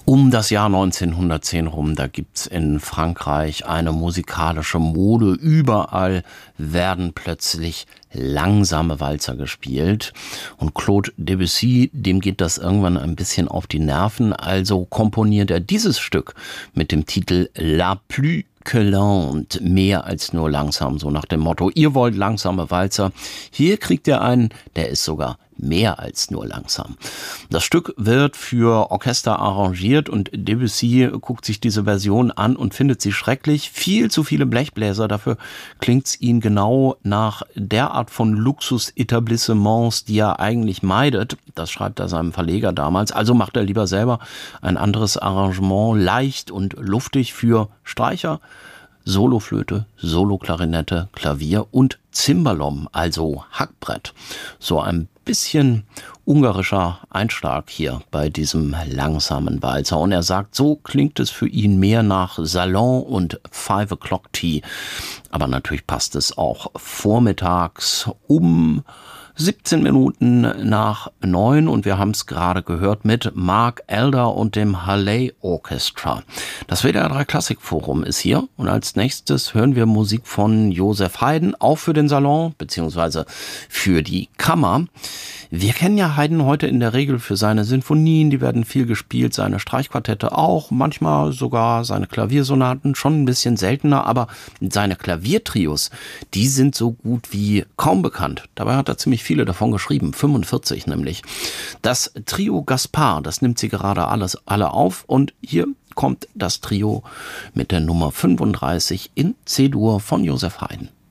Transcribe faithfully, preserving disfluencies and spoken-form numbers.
Um das Jahr neunzehnhundertzehn rum, da gibt's in Frankreich eine musikalische Mode. Überall werden plötzlich langsame Walzer gespielt. Und Claude Debussy, dem geht das irgendwann ein bisschen auf die Nerven. Also komponiert er dieses Stück mit dem Titel La Plus que lente, mehr als nur langsam, so nach dem Motto, ihr wollt langsame Walzer. Hier kriegt ihr einen, der ist sogar mehr als nur langsam. Das Stück wird für Orchester arrangiert und Debussy guckt sich diese Version an und findet sie schrecklich. Viel zu viele Blechbläser, dafür klingt's ihn genau nach der Art von Luxus-Etablissements, die er eigentlich meidet. Das schreibt er seinem Verleger damals. Also macht er lieber selber ein anderes Arrangement, leicht und luftig für Streicher, Soloflöte, Soloklarinette, Klavier und Cimbalom, also Hackbrett. So ein bisschen ungarischer Einschlag hier bei diesem langsamen Walzer. Und er sagt, so klingt es für ihn mehr nach Salon und Five O'Clock Tea. Aber natürlich passt es auch vormittags um siebzehn Minuten nach neun und wir haben es gerade gehört mit Mark Elder und dem Halley Orchestra. Das W D R drei Klassikforum ist hier und als nächstes hören wir Musik von Joseph Haydn, auch für den Salon beziehungsweise für die Kammer. Wir kennen ja Haydn heute in der Regel für seine Sinfonien, die werden viel gespielt, seine Streichquartette auch, manchmal sogar seine Klaviersonaten, schon ein bisschen seltener, aber seine Klaviertrios, die sind so gut wie kaum bekannt. Dabei hat er ziemlich viele davon geschrieben, fünfundvierzig nämlich. Das Trio Gaspard, das nimmt sie gerade alles alle auf und hier kommt das Trio mit der Nummer fünfunddreißig in C-Dur von Joseph Haydn.